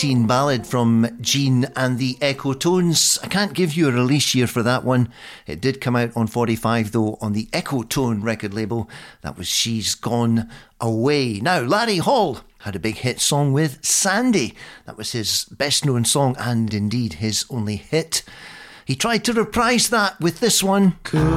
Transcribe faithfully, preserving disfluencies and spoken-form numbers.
eighteen ballad from Gene and the Echotones. I can't give you a release year for that one. It did come out on forty-five though on the Echotone record label. That was She's Gone Away. Now, Larry Hall had a big hit song with Sandy. That was his best known song and indeed his only hit. He tried to reprise that with this one. Cool.